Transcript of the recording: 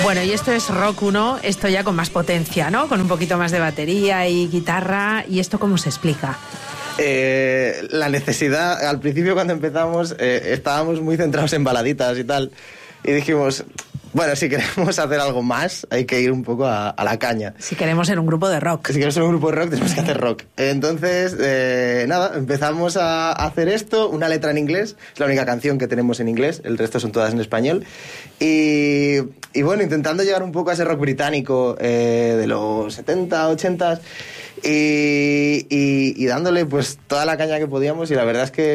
Bueno, y esto es Rock 1, esto ya con más potencia, ¿no? Con un poquito más de batería y guitarra. ¿Y esto cómo se explica? La necesidad, al principio cuando empezamos estábamos muy centrados en baladitas y tal, y dijimos, bueno, si queremos hacer algo más hay que ir un poco a la caña. Si queremos ser un grupo de rock. Si queremos ser un grupo de rock tenemos que hacer rock. Entonces, nada, empezamos a hacer esto, una letra en inglés, es la única canción que tenemos en inglés, el resto son todas en español, y bueno, intentando llegar un poco a ese rock británico de los 70, 80 y dándole pues toda la caña que podíamos, y la verdad es que